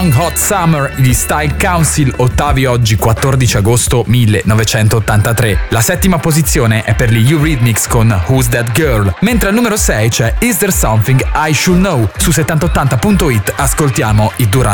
Hot Summer di Style Council, ottavi oggi 14 agosto 1983. La settima posizione è per gli Eurythmics con Who's That Girl, mentre al numero 6 c'è Is There Something I Should Know. Su 780.it ascoltiamo i Duran